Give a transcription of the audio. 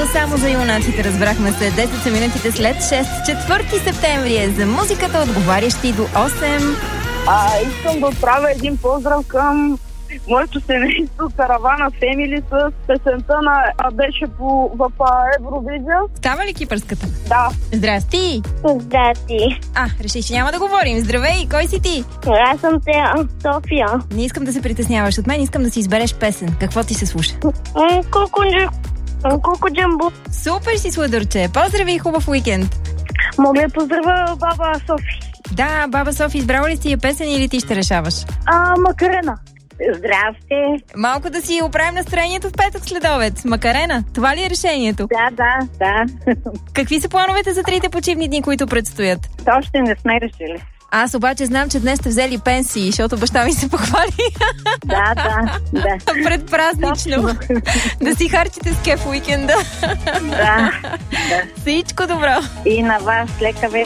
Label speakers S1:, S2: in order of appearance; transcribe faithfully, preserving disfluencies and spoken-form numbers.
S1: само за юнаците, разбрахме се. десет са минутите след шест. четвърти септември е за музиката, отговарящи до осем.
S2: А, искам да отправя един поздрав към моето семейство, Каравана Фемили, с песента на а, беше по в Евровизия.
S1: Става ли кипърската?
S2: Да.
S1: Здрасти!
S3: Здрасти.
S1: А, реших, че няма да говорим. Здравей, кой си ти?
S3: Аз съм Тея, София.
S1: Не искам да се притесняваш от мен, искам да си избереш песен. Какво ти се слуша?
S3: Кукунджи. Кукуджамбу.
S1: Супер си, сладърче! Поздрави и хубав уикенд!
S3: Мога да поздравя баба Софи.
S1: Да, баба Софи, избрала ли си я песен или ти ще решаваш?
S3: А, Макарена. Здрасти.
S1: Малко да си оправим настроението в петък следобед. Макарена, това ли е решението?
S3: Да, да, да.
S1: Какви са плановете за трите почивни дни, които предстоят?
S3: Още не сме решили.
S1: Аз обаче знам, че днес сте взели пенсии, защото баща ми се похвали.
S3: Да, да, да.
S1: Предпразнично. Да си харчите с кеф уикенда.
S3: Да, да.
S1: Всичко добро.
S3: И на вас лека вечер.